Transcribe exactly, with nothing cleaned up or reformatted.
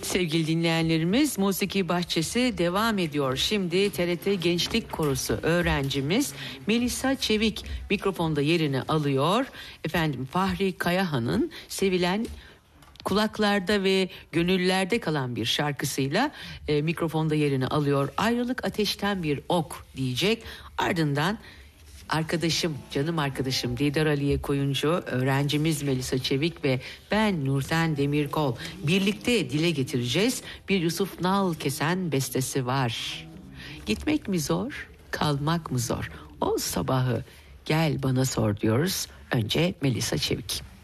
Sevgili dinleyenlerimiz, Musiki Bahçesi devam ediyor. Şimdi T R T Gençlik Korosu öğrencimiz Melisa Çevik mikrofonda yerini alıyor. Efendim Fahri Kayahan'ın sevilen, kulaklarda ve gönüllerde kalan bir şarkısıyla e, mikrofonda yerini alıyor. Ayrılık ateşten bir ok diyecek. Ardından arkadaşım, canım arkadaşım Didar Aliye Koyuncu, öğrencimiz Melisa Çevik ve ben Nurten Demirkol birlikte dile getireceğiz. Bir Yusuf Nalkesen bestesi var. Gitmek mi zor, kalmak mı zor? O sabahı gel bana sor diyoruz. Önce Melisa Çevik.